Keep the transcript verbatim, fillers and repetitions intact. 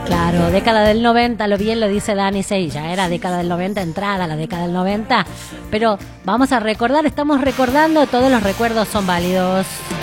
Claro, década del noventa, lo bien lo dice Dani Sey, ya era década del noventa, entrada a la década del noventa, pero vamos a recordar, estamos recordando, todos los recuerdos son válidos.